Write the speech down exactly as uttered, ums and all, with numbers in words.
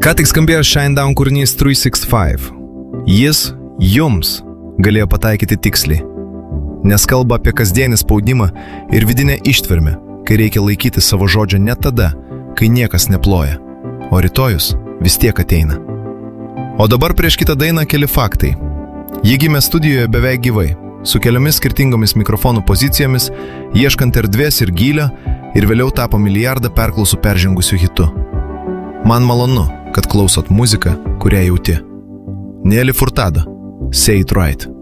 Ką tik skambėjo Shinedown kūrinys trys šeši penki. Jis jums galėjo pataikyti tiksliai, nes kalba apie kasdienį spaudimą ir vidinę ištvermę, kai reikia laikyti savo žodžio net tada, kai niekas neploja, o rytojus vis tiek ateina. O dabar prieš kitą dainą keli faktai. Ji gimė studijoje beveik gyvai, su keliomis skirtingomis mikrofonų pozicijomis, ieškant erdvės ir gylio, ir vėliau tapo milijardą perklausų peržengusių hitu. Man malonu, kad klausot muziką, kurią jauti. Nelly Furtado, Say It Right.